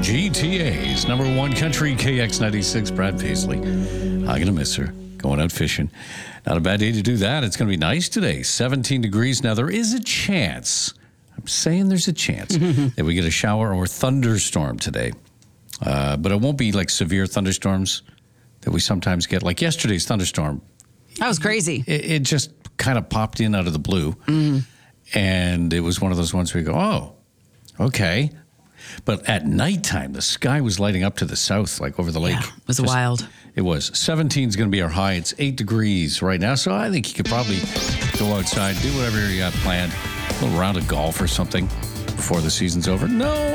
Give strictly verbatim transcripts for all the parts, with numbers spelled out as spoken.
G T A's number one country, K X ninety-six, Brad Paisley. I'm going to miss her. Going out fishing. Not a bad day to do that. It's going to be nice today. seventeen degrees. Now, there is a chance, I'm saying there's a chance, that we get a shower or thunderstorm today. Uh, but it won't be like severe thunderstorms that we sometimes get. Like yesterday's thunderstorm. That was crazy. It, it just kind of popped in out of the blue. Mm. And it was one of those ones where you go, oh, okay. But at nighttime, the sky was lighting up to the south, like over the lake. Yeah, it was Just, wild. It was. seventeen is going to be our high. It's eight degrees right now. So I think you could probably go outside, do whatever you got planned. A little round of golf or something before the season's over. No,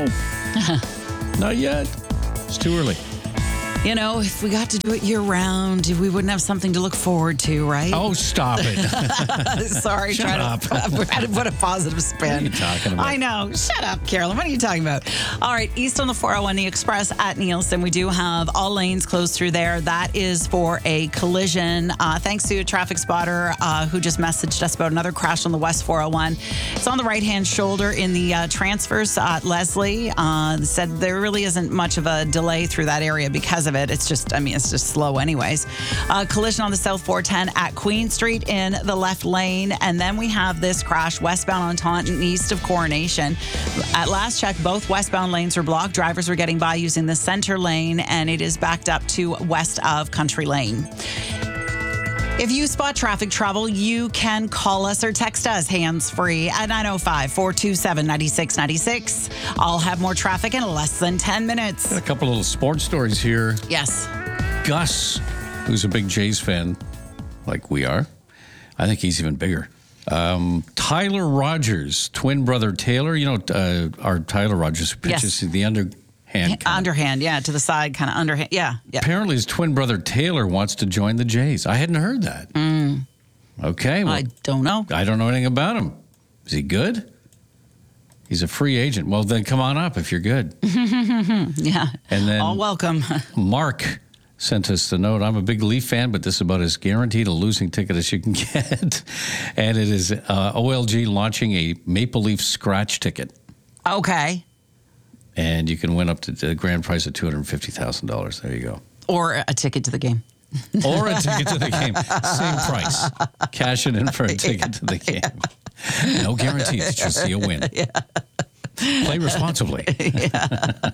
not yet. It's too early. You know, if we got to do it year round, we wouldn't have something to look forward to, right? Oh, stop it. Sorry, Shut trying up. to, try to put a positive spin. What are you talking about? I know. Shut up, Carolyn. What are you talking about? All right, east on the four oh one, the Express at Nielsen. We do have all lanes closed through there. That is for a collision. Uh, thanks to a traffic spotter uh, who just messaged us about another crash on the West four oh one. It's on the right-hand shoulder in the uh, transfers at Leslie. Uh, said there really isn't much of a delay through that area because of it. It's just, I mean, it's just slow anyways. Uh, collision on the South four ten at Queen Street in the left lane. And then we have this crash westbound on Taunton east of Coronation. At last check, both westbound lanes were blocked. Drivers were getting by using the center lane, and it is backed up to west of Country Lane. If you spot traffic trouble, you can call us or text us hands-free at nine oh five, four two seven, nine six nine six. I'll have more traffic in less than ten minutes. Got a couple little sports stories here. Yes. Gus, who's a big Jays fan, like we are. I think he's even bigger. Um, Tyler Rogers, twin brother Taylor. You know, uh, our Tyler Rogers who pitches Yes. the underhand. Kinda. Underhand, yeah, to the side, kind of underhand. Yeah, yeah. Apparently his twin brother Taylor wants to join the Jays. I hadn't heard that. Mm. Okay. Well, I don't know. I don't know anything about him. Is he good? He's a free agent. Well, then come on up if you're good. Yeah. And then all welcome. Mark sent us the note. I'm a big Leaf fan, but this is about as guaranteed a losing ticket as you can get. And it is uh, O L G launching a Maple Leaf scratch ticket. Okay. And you can win up to the grand prize of two hundred fifty thousand dollars. There you go. Or a ticket to the game. Or a ticket to the game. Same price. Cash it in for a ticket yeah, to the game. Yeah. No guarantees. Just see a win. Yeah. Play responsibly. Yeah.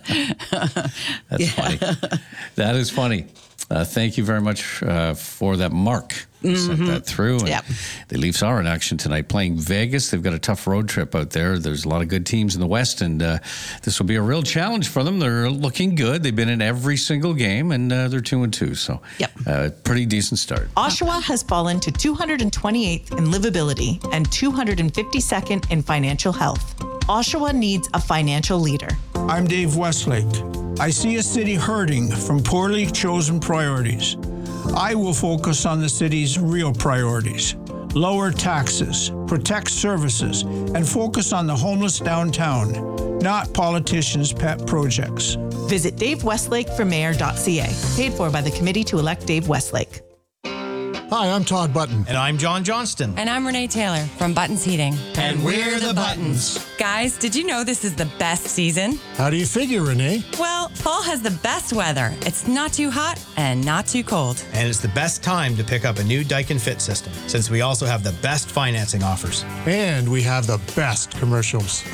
That's yeah. funny. That is funny. Uh, thank you very much uh, for that, Mark. Mm-hmm. Sent that through. And yep. The Leafs are in action tonight playing Vegas. They've got a tough road trip out there. There's a lot of good teams in the West, and uh, this will be a real challenge for them. They're looking good. They've been in every single game, and uh, they're two and two. So, yep. uh, pretty decent start. Oshawa has fallen to two hundred twenty-eighth in livability and two hundred fifty-second in financial health. Oshawa needs a financial leader. I'm Dave Westlake. I see a city hurting from poorly chosen priorities. I will focus on the city's real priorities. Lower taxes, protect services, and focus on the homeless downtown, not politicians' pet projects. Visit dave westlake for mayor dot c a. Paid for by the Committee to Elect Dave Westlake. Hi, I'm Todd Button. And I'm John Johnston. And I'm Renee Taylor from Buttons Heating. And we're the Buttons. Guys, did you know this is the best season? How do you figure, Renee? Well, fall has the best weather. It's not too hot and not too cold. And it's the best time to pick up a new Daikin Fit system, since we also have the best financing offers. And we have the best commercials.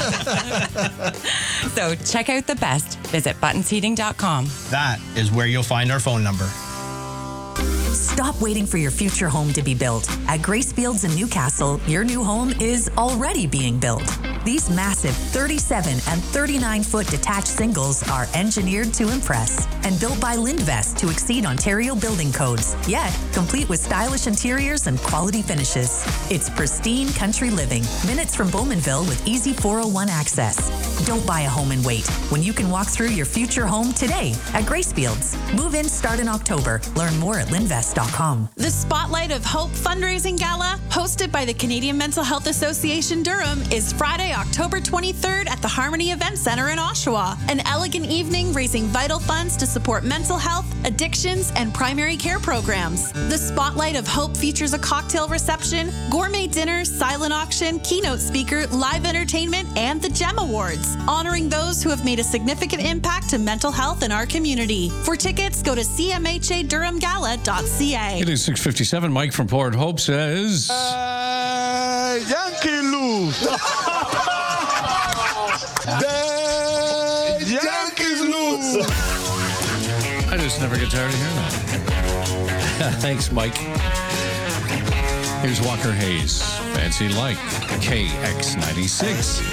So check out the best. Visit buttons heating dot com. That is where you'll find our phone number. Stop waiting for your future home to be built. At Grace Fields in Newcastle, your new home is already being built. These massive thirty-seven and thirty-nine foot detached singles are engineered to impress and built by Lindvest to exceed Ontario building codes, yet complete with stylish interiors and quality finishes. It's pristine country living, minutes from Bowmanville with easy four oh one access. Don't buy a home and wait when you can walk through your future home today at Grace Fields. Move in start in October. Learn more at lindvest dot com. The Spotlight of Hope fundraising gala, hosted by the Canadian Mental Health Association Durham, is Friday, October twenty-third at the Harmony Event Center in Oshawa. An elegant evening raising vital funds to support mental health, addictions, and primary care programs. The Spotlight of Hope features a cocktail reception, gourmet dinner, silent auction, keynote speaker, live entertainment, and the GEM Awards. events honoring those who have made a significant impact to mental health in our community. For tickets, go to c m h a durham gala dot c a. It is six fifty-seven. Mike from Port Hope says... Uh, Yankee lose. The Yankees lose. I just never get tired of hearing that. Thanks, Mike. Here's Walker Hayes. Fancy Like. K X ninety-six.